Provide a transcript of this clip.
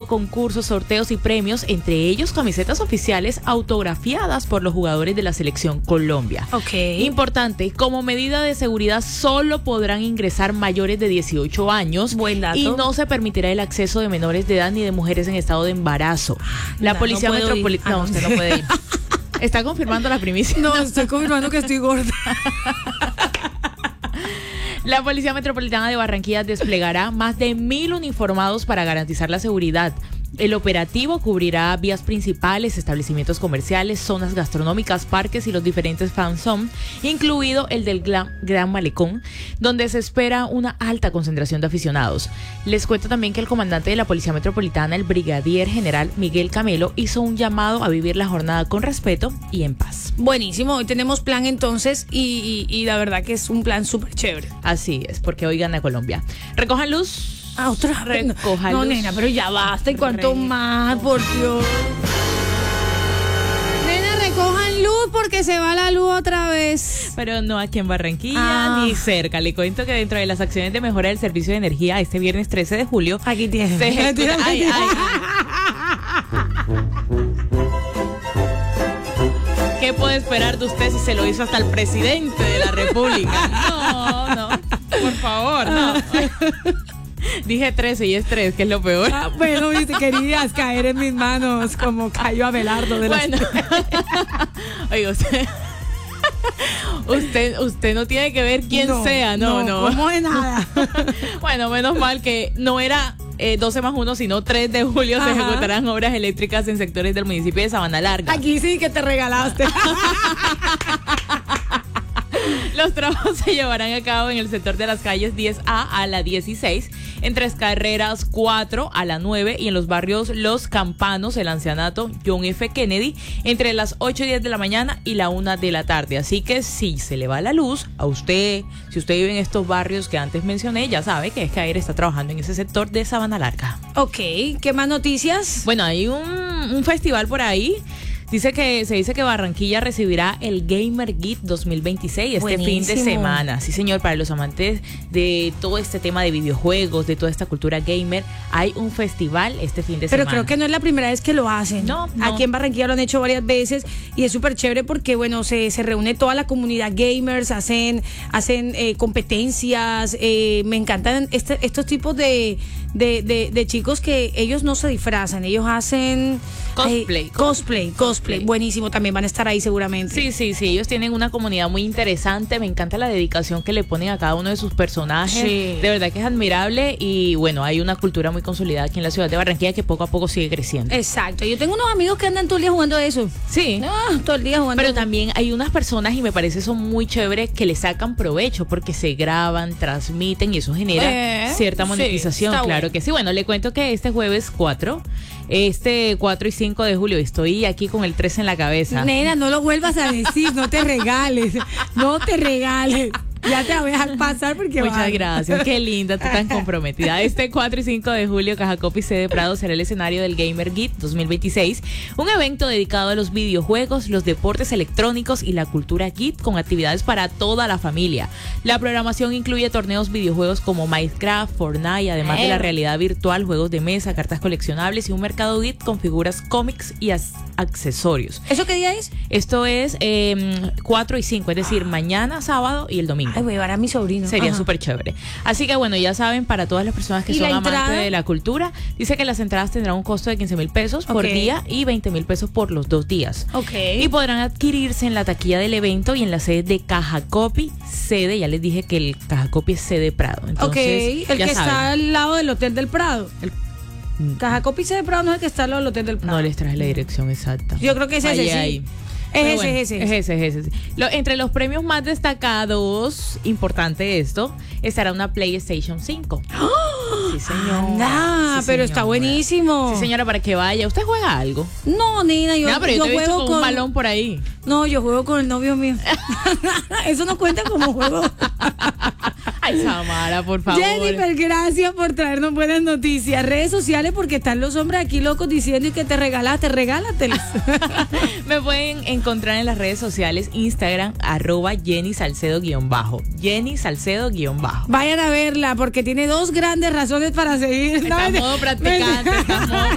concursos, sorteos y premios, entre ellos camisetas oficiales autografiadas por los jugadores de la Selección Colombia. Ok. Importante, como medida de seguridad solo podrán ingresar mayores de 18 años. Buen dato. Y no se permitirá el acceso de menores de edad ni de mujeres en estado de embarazo. La Policía Metropolitana... No, usted no puede ir. ¿Está confirmando la primicia? No, estoy confirmando que estoy gorda. La Policía Metropolitana de Barranquilla desplegará más de 1,000 uniformados para garantizar la seguridad. El operativo cubrirá vías principales, establecimientos comerciales, zonas gastronómicas, parques y los diferentes fan zone, incluido el del Gran Malecón, donde se espera una alta concentración de aficionados. Les cuento también que el comandante de la Policía Metropolitana, el brigadier general Miguel Camelo, hizo un llamado a vivir la jornada con respeto y en paz. Buenísimo, hoy tenemos plan entonces y la verdad que es un plan súper chévere. Así es, porque hoy gana Colombia. Recojan luz. Otra vez. No, nena, pero ya basta. ¿Y cuánto más? Por Dios. Nena, recojan luz porque se va la luz otra vez. Pero no aquí en Barranquilla ni cerca. Le cuento que dentro de las acciones de mejora del servicio de energía, este viernes 13 de julio... Aquí tienes. ¿Qué puede esperar de usted si se lo hizo hasta el presidente de la República? No, por favor, no. Dije 13 y es 3, que es lo peor. Bueno, viste, querías caer en mis manos como cayó Abelardo de bueno. Oiga, usted no tiene que ver quién sea, no. ¿Cómo de nada? Bueno, menos mal que no era 12 más 1, sino 3 de julio. Se ejecutarán obras eléctricas en sectores del municipio de Sabana Larga. Aquí sí que te regalaste. Los trabajos se llevarán a cabo en el sector de las calles 10A a la 16, entre las carreras 4 a la 9 y en los barrios Los Campanos, El Ancianato, John F. Kennedy, entre las 8 y 10 de la mañana y la 1 de la tarde. Así que si se le va la luz a usted, si usted vive en estos barrios que antes mencioné, ya sabe que Escaer está trabajando en ese sector de Sabana Larga. Ok, ¿qué más noticias? Bueno, hay un festival por ahí. Se dice que Barranquilla recibirá el Gamer Geek 2026 fin de semana. Sí, señor, para los amantes de todo este tema de videojuegos, de toda esta cultura gamer, hay un festival este fin de semana. Pero creo que no es la primera vez que lo hacen. No. Aquí en Barranquilla lo han hecho varias veces y es súper chévere porque, bueno, se reúne toda la comunidad gamers, hacen competencias. Me encantan estos tipos de chicos que ellos no se disfrazan, ellos hacen cosplay. Buenísimo, también van a estar ahí seguramente. Sí, ellos tienen una comunidad muy interesante. Me encanta la dedicación que le ponen a cada uno de sus personajes. Sí. De verdad que es admirable y bueno, hay una cultura muy consolidada aquí en la ciudad de Barranquilla que poco a poco sigue creciendo. Exacto, yo tengo unos amigos que andan todo el día jugando eso. Sí. Todo el día jugando. Pero también hay unas personas, y me parece son muy chéveres, que le sacan provecho porque se graban, transmiten y eso genera cierta monetización. Sí, claro que sí. Bueno, le cuento que este jueves 4 y 5 de julio estoy aquí con el 3 en la cabeza. Nena, no lo vuelvas a decir, no te regales. Ya te voy a dejar pasar porque muchas gracias, qué linda, tú tan comprometida. Este 4 y 5 de julio, Caja Copy sede Prado será el escenario del Gamer Geek 2026, un evento dedicado a los videojuegos, los deportes electrónicos y la cultura geek con actividades para toda la familia. La programación incluye torneos videojuegos como Minecraft, Fortnite, además de la realidad virtual, juegos de mesa, cartas coleccionables y un mercado geek con figuras, cómics y accesorios. ¿Eso qué día es? Esto es 4 y 5, es decir, mañana, sábado y el domingo. Ay, voy a llevar a mi sobrino. Sería súper chévere. Así que bueno, ya saben, para todas las personas que son amantes de la cultura, dice que las entradas tendrán un costo de 15,000 pesos por día y 20,000 pesos por los 2 días. Y podrán adquirirse en la taquilla del evento y en la sede de Caja Copy, ya les dije que el Caja Copy es sede Prado. Entonces, el que está al lado del Hotel del Prado. Caja Copy sede Prado no es el que está al lado del Hotel del Prado. No les traje la dirección exacta. Yo creo que es ese, ahí. Es ese. Entre los premios más destacados, importante esto, estará una PlayStation 5. ¡Oh! Sí, señora. Pero está buenísimo. Sí, señora, para que vaya. ¿Usted juega algo? No, nena, yo juego con un balón por ahí. No, yo juego con el novio mío. Eso no cuenta como juego. Ay, Samara, por favor. Jennifer, gracias por traernos buenas noticias. Redes sociales, porque están los hombres aquí locos diciendo y que te regálatelas. Me pueden encontrar en las redes sociales, Instagram, @Jenny Salcedo_. Jenny Salcedo_. Vayan a verla, porque tiene 2 grandes razones para seguir. Está en modo practicante.